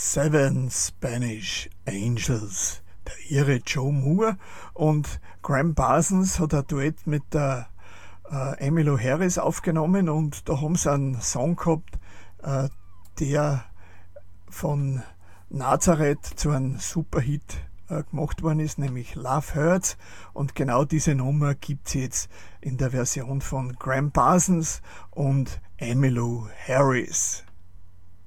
Seven Spanish Angels. Der Ire Joe Moore und Graham Parsons hat ein Duett mit der Emmylou Harris aufgenommen und da haben sie einen Song gehabt, der von Nazareth zu einem Superhit gemacht worden ist, nämlich Love Hurts, und genau diese Nummer gibt es jetzt in der Version von Graham Parsons und Emmylou Harris.